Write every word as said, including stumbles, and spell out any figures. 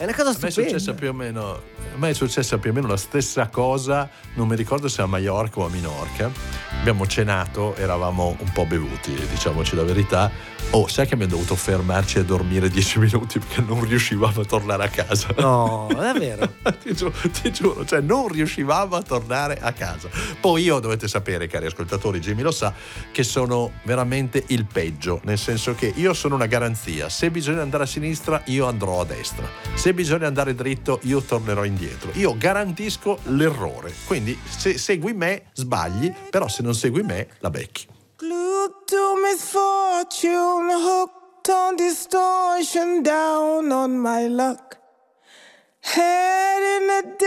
È una cosa A me è stupenda. successa più o meno, a me è successa più o meno la stessa cosa, non mi ricordo se a Maiorca o a Minorca. Abbiamo cenato, eravamo un po' bevuti, diciamoci la verità. Oh, sai che abbiamo dovuto fermarci a dormire dieci minuti perché non riuscivamo a tornare a casa. No, davvero? ti, giuro, ti giuro, cioè non riuscivamo a tornare a casa. Poi io, dovete sapere, cari ascoltatori, Jimmy lo sa, che sono veramente il peggio, nel senso che io sono una garanzia: se bisogna andare a sinistra io andrò a destra, se bisogna andare dritto io tornerò indietro, io garantisco l'errore, quindi se segui me sbagli, però se non segui me la becchi. Glued to misfortune, hooked on distortion, down on my luck, head in a